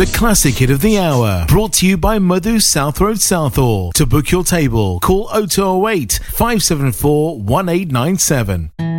The classic hit of the hour, brought to you by Madhu South Road Southall. To book your table, call 0208 574 1897.